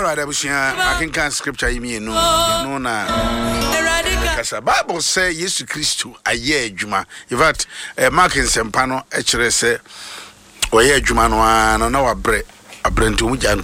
Alright, I can scripture you know na kasa Bible say Yesu Kristo aye adwuma. In fact, Mark Nsempano e kire say oye adwuma no na wabre abrante mu